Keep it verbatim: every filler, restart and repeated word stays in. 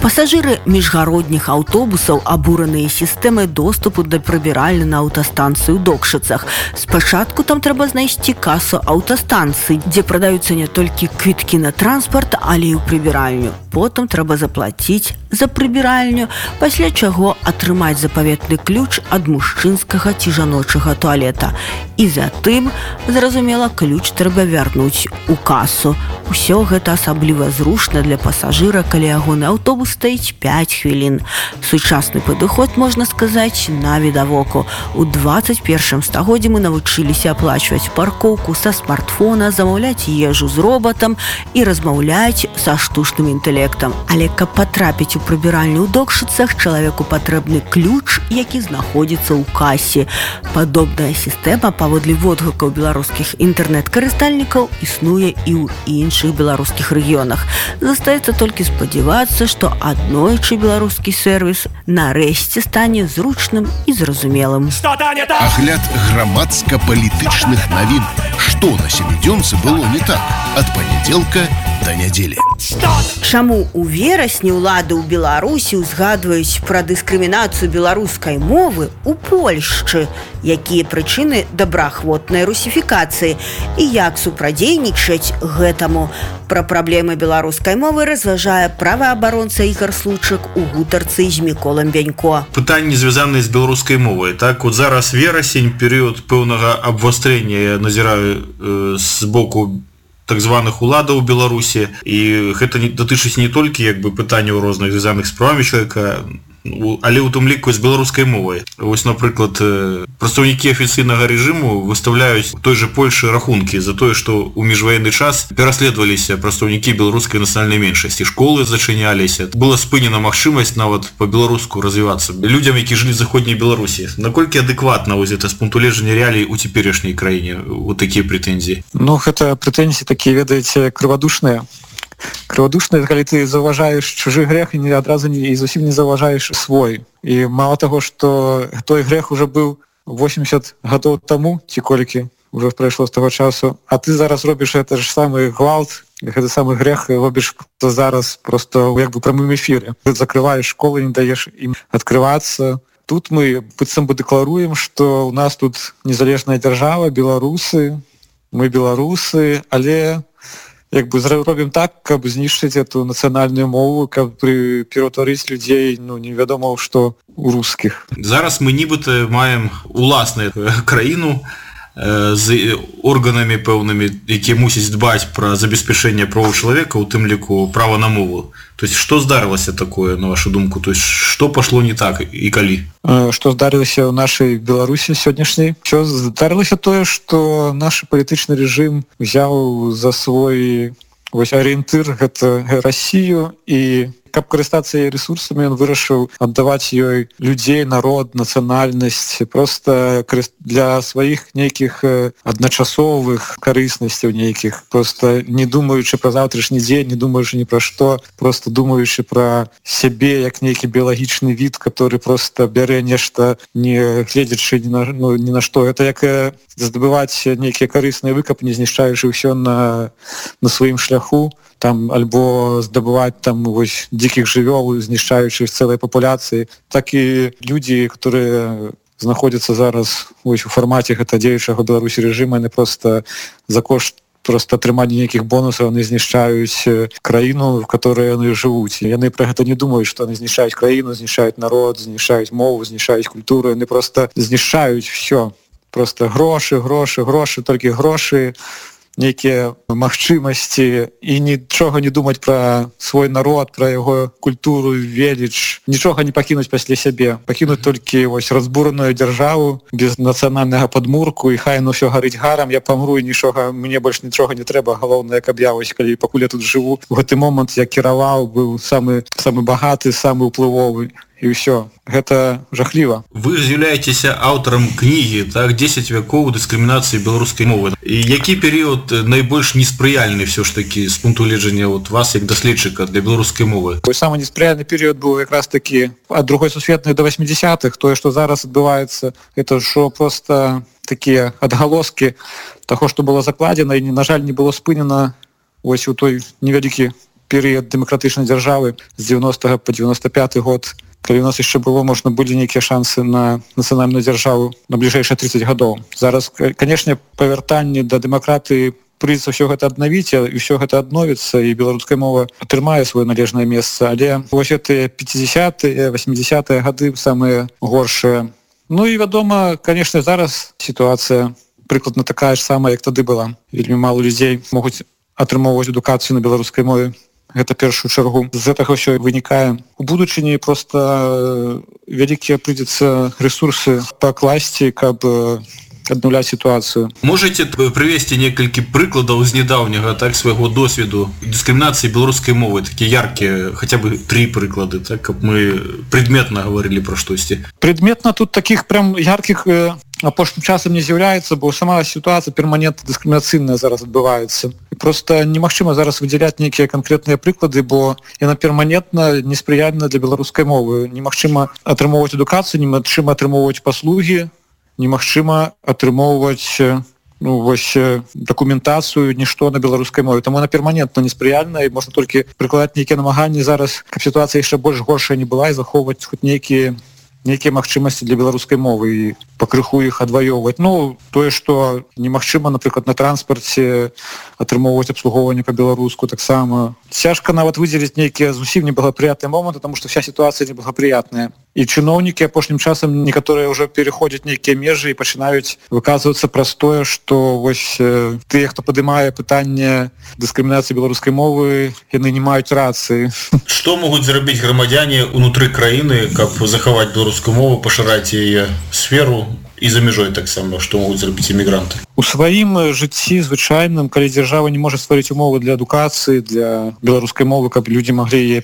Пасажыры міжгародніх аўтобусаў абураныя сістэмай доступу да прыбіральні на аўтастанцыі ў Докшыцах. Спачатку там трэба знайсці касу аўтастанцыі, дзе прадаюцца не толькі квіткі на транспарт, але і ў прыбіральню. Потым трэба заплаціць за прыбіральню, пасля чаго атрымаць запаветны ключ ад мужчынскага ці жаночага туалета. І затым, зразумела, ключ трэба вярнуць у касу. Усё гэта асабліва зручна для пасажыра, калі ягоны аўтобус стаіць пяць хвілін. Сучасны падыход, можна сказаць, на відавоку. У дваццаць першым стагоддзі мы навучыліся аплачваць паркоўку са смартфона, замаўляць ежу з робатам і размаўляць са штучным інтэлектам. Але каб патрапіць у прыбіральню ў Докшыцах, чалавеку патрэбны ключ, які знаходзіцца ў касе. Падобная сістэма, паводле водгукаў беларускіх інтэрнэт-карыстальнікаў, існуе і ў іншых беларускіх рэгіёнах. Застаецца толькі спадзявацца, што аднойчы беларускі сервіс нарэшце стане зручным і зразумелым. Агляд грамадска-палітычных навін. Што на сямідзёнцы было не так ад панядзелка да нядзелі. Чаму ў верасні ўлады ў Беларусі ўзгадваюць пра дыскрымінацыю беларускай мовы ў Польшчы? Якія прычыны добраахвотнай русіфікацыі і як супрадзейнічаць гэтаму? Пра праблемы беларускай мовы разважае праваабаронца Ігор Случак у гутарцы з Міколам Бянько. Пытанні, звязаныя з беларускай мовай. Так, от зараз верасень, перыяд пэўнага абвастрэння, я назіраю э, з боку так званых уладаў у Беларусі, і гэта датычыць не толькі як бы пытанняў розных звязаных з правамі чалавека, але ў тым ліку з беларускай мовай. Вось, напрыклад, прадстаўнікі афіцыйнага рэжыму выставляюць той жа Польшы рахункі за тое, што ў міжваенны час пераследаваліся прадстаўнікі беларускай нацыянальнай меншасці, школы зачыняліся, была спынена магчымасць нават па-беларуску развівацца людзям, які жылі в заходняй Беларусі. Наколькі адэкватна вось гэта з пункту гледжання реалій у цяперашняй краіне у такія прэтэнзіі? Ну, гэта прэтэнзіі такія, ведаеце, крывадушныя. Крывадушна, калі ты заўважаеш чужы грэх і адразу не, і зусім не заўважаеш свой. І мало таго, што той грэх уже быў восемьдесят гадоў таму, ці колькі уже прайшло з таго часу, а ты зараз робіш гэта ж самы гвалт, гэты самы грэх робіш зараз просто як бы прамым эфіры. Ты закрываеш школы, не даеш ім адкрывацца. Тут мы быццам бы дэкларуем, што у нас тут незалежная дзяржава, беларусы, мы беларусы, але як бы зробім так, каб знішчыць эту нацыянальную мову, каб пераўтварыць людзей, ну, невядома што у рускіх. Зараз мы нібыта маем уласную краіну э, з органамі пэўнымі, якія мусяць дбаць пра забеспячэнне правоў чалавека, у тым ліку права на мову. То есть, што здарылася такое, на вашу думку? То есть, што пашло не так і калі? Што здарылася ў нашай Беларусі сённяшняй? Що здарылася тое, што наш палітычны рэжым взяў за свой вось арыентыр гэта Расію, і каб карыстацца яе рэсурсамі, ён вырашыў аддаваць ёй людзей, народ, нацыянальнасць, просто для сваіх нейкіх адначасовых карыснасцяў нейкіх, просто не думаючы пра заўтрашні дзень, не думаючы ні пра што, просто думаючы пра сябе як нейкі біялагічны від, который просто бярэ нешта, не гледзячы ні на, ну, ні на што. Это як здабываць нейкія карысныя выкапні, знішчаючы ўсё на, на сваім шляху, там, альбо здабываць там вось дзікіх жывёл, знішчаючы цэлай папуляцыі, так і людзі, которые знаходзяцца зараз вось у фармаце гэта дзеючага Беларусі рэжыма, яны просто за кошт просто атрымання нейкіх бонусаў яны знішчаюць краіну, в которой яны жывуць. Яны пра гэта не думаюць, што яны знішчаюць краіну, знішчаюць народ, знішчаюць мову, знішчаюць культуру, яны просто знішчаюць все. Просто грошы, грошы, грошы, толькі грошы, нейкія магчымасці і нічога не думаць пра свой народ, пра яго культуру, веліч, нічога не пакінуць пасля сябе, пакінуць толькі вось разбураную дзяржаву без нацыянальнага падмурку, і хай ну ўсё гарыць гарам, я памру і нічога, мне больш нічога не трэба, галоўнае, каб я вось, калі пакуль я тут жыву, у гэты момант я кіраваў, быў самы самы багаты, самы ўплывовы. І ўсё. Гэта жахліва. Вы з'яўляецеся аўтарам кнігі, так, дзесяць вякоў дыскрымінацыі беларускай мовы. І які перыяд найбольш неспрыяльны все ж такі з пункту гледжання от вас як даследчыка для беларускай мовы? Той самы неспрыяльны перыяд быў якраз такі ад другой сусветнай да восьмидесятых. Тое, што зараз адбываецца, это што проста такія адгалоскі таго, што было закладзена і, на жаль, не было спынена вось у той невялікі перыяд дэмакратычнай дзяржавы з дзевяностага по девяносто пятый год, калі у нас яшчэ было можна былі нейкія шансы на нацыянальную дзяржаву на бліжэйшыя тридцать гадоў. Зараз, канешне, павяртанне да дэмакратыі прыйдзецца ўсё гэта аднавіць, і ўсё гэта адновіцца, і беларуская мова атрымае сваё належнае месца. Але вось гэтыя пятидесятые, восьмидесятые гады самыя горшыя. Ну і вядома, канешне, зараз сітуацыя прыкладна такая ж самая, як тады была. Вельмі мала людзей могуць атрымоўваць адукацыю на беларускай мове. Гэта першую чаргу. З гэтага ўсё вынікае. У будучыні проста вялікія прыйдзецца рэсурсы пакласці, каб аднаўляць сітуацыю. Можаце прывесці некалькі прыкладаў з нядаўняга так свайго досведу дыскрымінацыі беларускай мовы, такія яркія, хаця бы тры прыклады, так каб мы предметна гаварылі пра штосьці. Предметна тут такіх прям яркіх апошнім часам не з'яўляецца, бо сама сітуацыя перманентна дыскрымінацыйная зараз адбываецца. І проста немагчыма зараз выдзяляць нейкія канкрэтныя прыклады, бо яна перманентна неспрыяльна для беларускай мовы. Немагчыма атрымоўваць адукацыю, немагчыма атрымоўваць паслугі, немагчыма атрымоўваць ну, вось, дакументацыю, нішто на беларускай мове. Таму она перманентна неспрыяльная, і можна толькі прыкладаць нейкія намаганні зараз, каб сітуацыя яшчэ больш горшая не была, і захоўваць хоць нейкія нейкія магчымасці для беларускай мовы і пакрыху іх адваёўваць. Ну, тое, што немагчыма, напрыклад, на транспарце атрымоўваць абслугоўванне па-беларуску таксама. Цяжка нават выдзеліць нейкія зусім неблагапрыятныя моманты, таму што вся сітуацыя неблагапрыятная. І чыноўнікі апошнім часам некаторыя ўжо пераходзяць нейкія межы і пачынаюць выказвацца праз тое, што вось тыя, хто падымае пытанне дыскрымінацыі беларускай мовы, яны не маюць рацыі. Што могуць зрабіць грамадзяне ўнутры краіны, каб захаваць беларускую мову, пашыраць яе сферу і за мяжой таксама, што могуць зрабіць эмігранты? У сваім жыцці звычайным, калі дзяржава не можа стварыць умовы для адукацыі, для беларускай мовы, каб людзі маглі яе